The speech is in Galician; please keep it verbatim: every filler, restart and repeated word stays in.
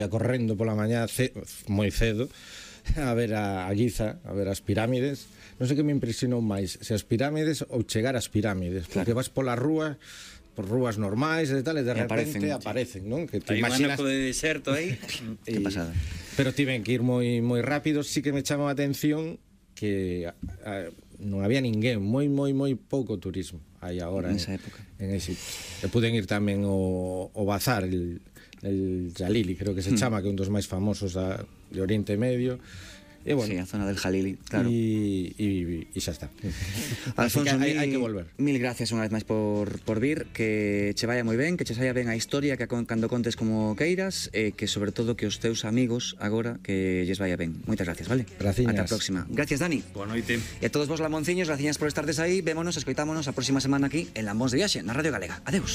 correndo pola mañá ce, moi cedo a ver a, a Guiza, a ver as pirámides. Non sei que me impresionou máis, se as pirámides ou chegar ás pirámides, claro. Porque vas pola rúa, por rúas normais e tal, e de e repente aparecen, aparecen, non? Que te hai imaginas... un anaco de deserto aí. Que pasada. Pero tiven que ir moi moi rápido, sí que me chamou a atención que a, a, non había ninguén, moi moi moi pouco turismo hai agora en esa en, época. En Egipto. E puden ir tamén o, o bazar, el, el Jalili, creo que se chama, que é un dos máis famosos da, de Oriente Medio. E bueno, sí, a zona del Jalili, claro. E, e, e xa está. Alfonso, que hai, mil, hai que volver. Mil gracias unha vez máis por, por vir, que che vaya moi ben, que che saia ben a historia, que cando contes como queiras, e que sobre todo que os teus amigos agora que lles vaya ben. Moitas gracias, vale? Graciñas. Ata a próxima. Gracias, Dani. Boa noite. E a todos vos lamonciños, gracias por estardes aí. Vémonos, escoitámonos a próxima semana aquí en Lambóns de Viaxe, na Radio Galega. Adeus.